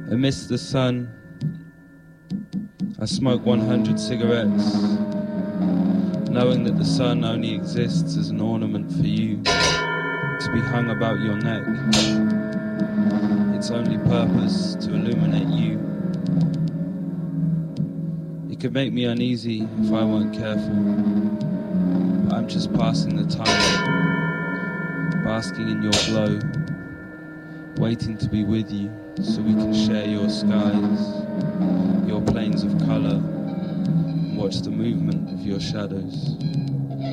Amidst the sun, I smoke 100 cigarettes, knowing that the sun only exists as an ornament for you, to be hung about your neck. Its only purpose to illuminate you. It could make me uneasy if I weren't careful, but I'm just passing the time, basking in your glow, waiting to be with you so we can share your skies, your planes of colour, and watch the movement of your shadows.